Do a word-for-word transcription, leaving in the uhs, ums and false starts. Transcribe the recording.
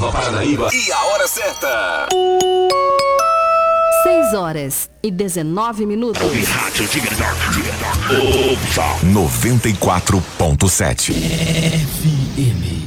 Nova Paranaíba e a hora certa. seis horas e dezenove minutos. noventa e quatro ponto sete F M.